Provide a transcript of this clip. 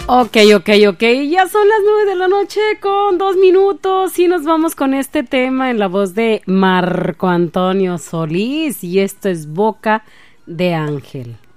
Ok, ya son las 9 de la noche con 2 minutos y nos vamos con este tema en la voz de Marco Antonio Solís y esto es Boca de Ángel.